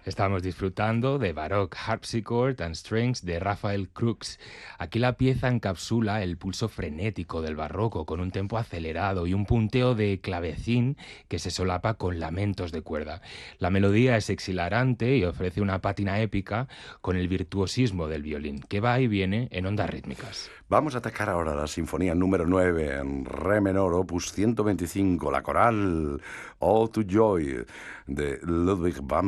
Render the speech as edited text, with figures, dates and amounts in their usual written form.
Estamos disfrutando de Baroque Harpsichord and Strings de Raphael Crux. Aquí la pieza encapsula el pulso frenético del barroco con un tempo acelerado y un punteo de clavecín que se solapa con lamentos de cuerda. La melodía es exhilarante y ofrece una pátina épica con el virtuosismo del violín, que va y viene en ondas rítmicas. Vamos a atacar ahora la sinfonía número 9 en re menor, opus 125, la coral All to Joy de Ludwig van